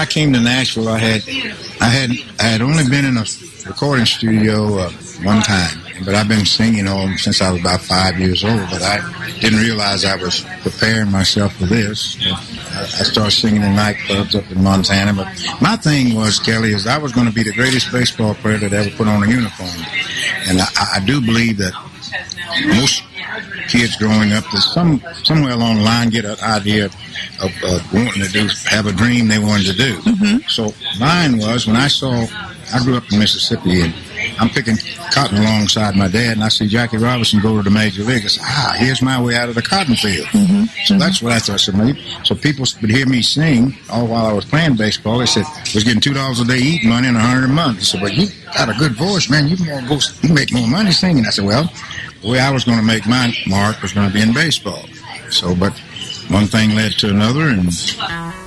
I came to Nashville, I had only been in a recording studio one time, but I've been singing since I was about 5 years old. But I didn't realize I was preparing myself for this. I started singing in nightclubs up in Montana. But my thing was, Kelly, is I was going to be the greatest baseball player that ever put on a uniform. And I do believe that most kids growing up, somewhere along the line, get an idea of wanting to have a dream they wanted to do. Mm-hmm. So mine was, when I grew up in Mississippi, and I'm picking cotton alongside my dad, and I see Jackie Robinson go to the major league. I said, here's my way out of the cotton field. Mm-hmm. So that's what I thought. So people would hear me sing all while I was playing baseball. They said, I was getting $2 a day eating money and $100 a month. They said, well, you got a good voice, man. You can make more money singing. I said, well, the way I was going to make my mark was going to be in baseball. But one thing led to another, and